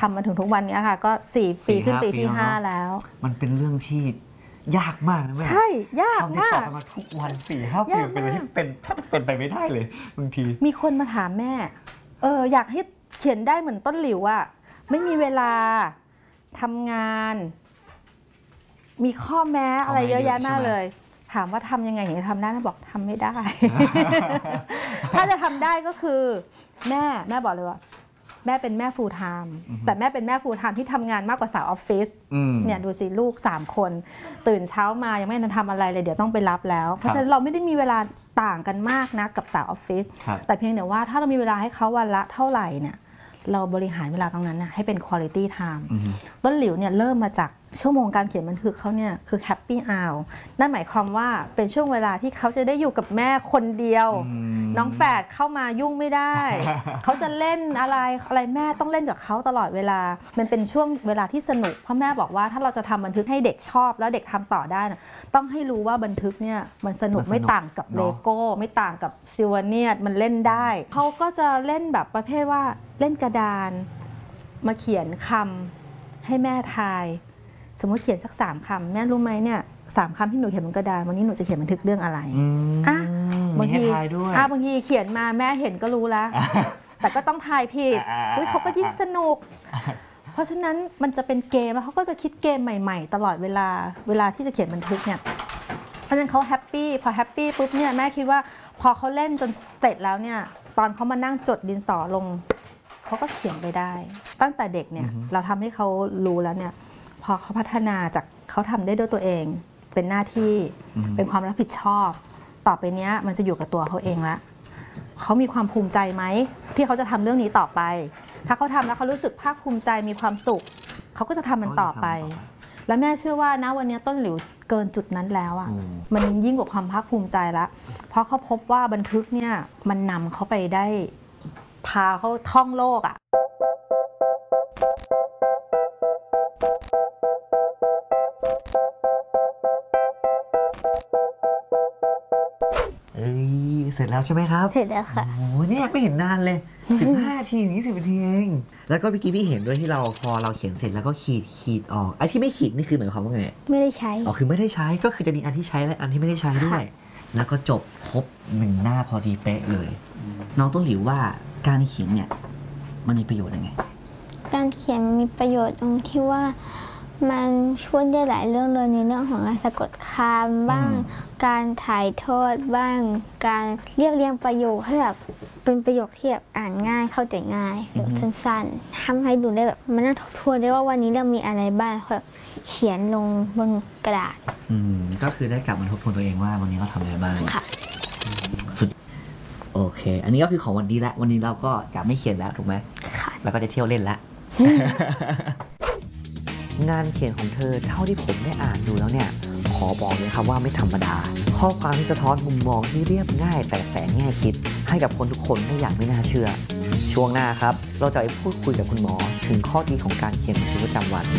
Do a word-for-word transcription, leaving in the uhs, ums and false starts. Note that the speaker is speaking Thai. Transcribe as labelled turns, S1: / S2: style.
S1: ทำมาถึงทุกวันนี้ค่ะก็สี่ปีขึ้นปีที่ห้าแล้ว
S2: มันเป็นเรื่องที่ยากมากนะแม่
S1: ใช่ยากมาก
S2: ทำติดต่อกันมาทุกวันสี่ห้าปีเป็นอะไรที่เป็นถ้าเป็นไปไม่ได้เลยบางที
S1: มีคนมาถามแม่เอออยากให้เขียนได้เหมือนต้นหลิวอะไม่มีเวลาทำงานมีข้อแม้อะไรเยอะแยะมากเลยถามว่าทำยังไงถึงจะทำได้แม่บอกทำไม่ได้ ถ้าจะทำได้ก็คือแม่แม่บอกเลยว่าแม่เป็นแม่ full time แต่แม่เป็นแม่ full time ที่ทำงานมากกว่าสาวออฟฟิศเนี่ยดูสิลูกสามคนตื่นเช้ามายังไม่ทันทำอะไรเลยเดี๋ยวต้องไปรับแล้วเพราะฉะนั้นเราไม่ได้มีเวลาต่างกันมากนะกับสาวออฟฟิศแต่เพียงแต่ว่าถ้าเรามีเวลาให้เขาวันละเท่าไหร่เนี่ยเราบริหารเวลาตรงนั้นนะให้เป็น quality time ต้นหลิวเนี่ยเริ่มมาจากชั่วโมงการเขียนบันทึกเขาเนี่ยคือ happy hour นั่นหมายความว่าเป็นช่วงเวลาที่เขาจะได้อยู่กับแม่คนเดียวน้องแฝดเข้ามายุ่งไม่ได้ เขาจะเล่นอะไรอะไรแม่ต้องเล่นกับเขาตลอดเวลามันเป็นช่วงเวลาที่สนุกเพราะแม่บอกว่าถ้าเราจะทำบันทึกให้เด็กชอบแล้วเด็กทำต่อได้นะต้องให้รู้ว่าบันทึกเนี่ยมันสนุกไม่ต่างกับเลโก้ไม่ต่างกับซิวเนียตมันเล่นได้เขาก็จะเล่นแบบประเภทว่าเล่นกระดานมาเขียนคำให้แม่ทายสมมติเขียนสักสามคำแม่รู้ไหมเนี่ยสามคำที่หนูเขียนบนกระดานวันนี้หนูจะเขียนบันทึกเรื่องอะไร
S2: อ่ะบางที
S1: อ่ะบางทีเขียนมาแม่เห็นก็รู้แล้ว แต่ก็ต้องทายผิดอุ้ยเขาก็ยิ่งสนุกเพราะฉะนั้นมันจะเป็นเกมแล้วเขาก็จะคิดเกมใหม่ๆตลอดเวลาเวลาที่จะเขียนบันทึกเนี่ยเพราะฉะนั้นเขาแฮปปี้พอแฮปปี้ปุ๊บเนี่ยแม่คิดว่าพอเขาเล่นจนเสร็จแล้วเนี่ยตอนเขามานั่งจดดินสอลงเขาก็เขียนไปได้ตั้งแต่เด็กเนี่ยเราทำให้เขารู้แล้วเนี่ยพอเขาพัฒนาจากเขาทำได้ด้วยตัวเองเป็นหน้าที่เป็นความรับผิดชอบต่อไปเนี้ยมันจะอยู่กับตัวเขาเองละเขามีความภูมิใจไหมที่เขาจะทำเรื่องนี้ต่อไปถ้าเขาทำแล้วเขารู้สึกภาคภูมิใจมีความสุขเขาก็จะทำมันต่อไปและแม่เชื่อว่าณวันนี้ต้นหลิวเกินจุดนั้นแล้วอ่ะมันยิ่งกว่าความภาคภูมิใจละเพราะเขาพบว่าบันทึกเนี่ยมันนำเขาไปได้พาเขาท่องโลกอ่ะ
S2: เอ้ยเสร็จแล้วใช่ไหมครับ
S3: เสร็จแล้วค่ะ
S2: โอ้เนี่ยไม่เห็นนานเลยสิบห้านาทียี่สิบนาทีเองแล้วก็เมื่อกี้พี่เห็นด้วยที่เราพอเราเขียนเสร็จแล้วก็ขีดขีดออกไอ้ที่ไม่ขีดนี่คือหมายความว่าไง
S3: ไม่ได้ใช้
S2: อ๋อคือไม่ได้ใช้ก็คือจะมีอันที่ใช้และอันที่ไม่ได้ใช้ด้วยแล้วก็จบครบหนึ่งหน้าพอดีเป๊ะเลยน้องต้นหลิวว่าการเขียนเนี่ยมันมีประโยชน์ยังไง
S3: การเขียนมีประโยชน์ตรงที่ว่ามันช่วยได้หลายเรื่องเลยในเรื่องของการสะกดคำบ้างการถ่ายทอดบ้างการเรียบเรียงประโยคให้แบบเป็นประโยคที่แบบอ่านง่ายเข้าใจง่ายแบบสั้นๆทำให้ดูได้แบบมันน่าทบทวนได้ว่าวันนี้เรามีอะไรบ้างแบบเขียนลงบนกระดาษ
S2: อืมก็คือได้กลับมาทบทวนตัวเองว่าวันนี้เราทำอะไรบ้าง
S3: ค่ะ
S2: สุดโอเคอันนี้ก็คือของวันนี้ละวันนี้เราก็จะไม่เขียนแล้วถูกไหม
S3: ค่ะ
S2: แล้วก็จะเที่ยวเล่นละงานเขียนของเธอเท่าที่ผมได้อ่านดูแล้วเนี่ยขอบอกเลยครับว่าไม่ธรรมดาข้อความที่สะท้อนมุมมองที่เรียบง่ายแต่แฝงแง่คิดให้กับคนทุกคนได้อย่างไม่น่าเชื่อช่วงหน้าครับเราจะไปพูดคุยกับคุณหมอถึงข้อดีของการเขียนบันทึกประจำวัน